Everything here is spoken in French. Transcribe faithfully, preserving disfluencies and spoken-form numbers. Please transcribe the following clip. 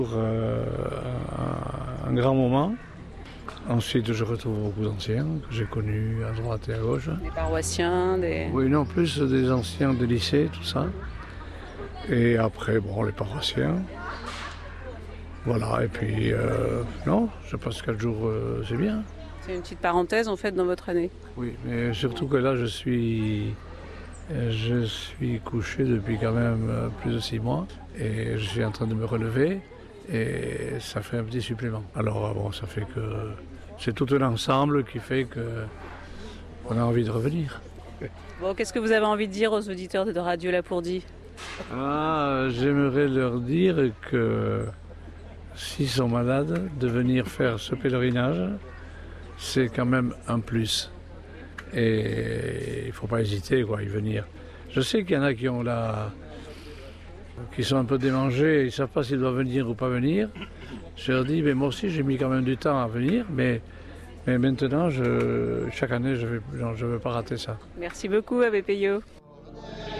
Pour euh, un, un grand moment. Ensuite, je retrouve beaucoup d'anciens que j'ai connus à droite et à gauche. Des paroissiens, des... Oui, non, plus des anciens de lycée, tout ça. Et après, bon, les paroissiens. Voilà, et puis, euh, non, je passe quatre jours, euh, c'est bien. C'est une petite parenthèse, en fait, dans votre année. Oui, mais surtout que là, je suis, je suis couché depuis quand même plus de six mois. Et je suis en train de me relever. Et ça fait un petit supplément. Alors, bon, ça fait que c'est tout un ensemble qui fait qu'on a envie de revenir. Bon, qu'est-ce que vous avez envie de dire aux auditeurs de Radio Lapourdie? Ah, j'aimerais leur dire que s'ils sont malades, de venir faire ce pèlerinage, c'est quand même un plus. Et il ne faut pas hésiter quoi, à y venir. Je sais qu'il y en a qui ont la... qui sont un peu démangés, ils ne savent pas s'ils doivent venir ou pas venir. Je leur dis, mais moi aussi j'ai mis quand même du temps à venir, mais, mais maintenant, je, chaque année, je ne veux pas rater ça. Merci beaucoup, Abbé Payot.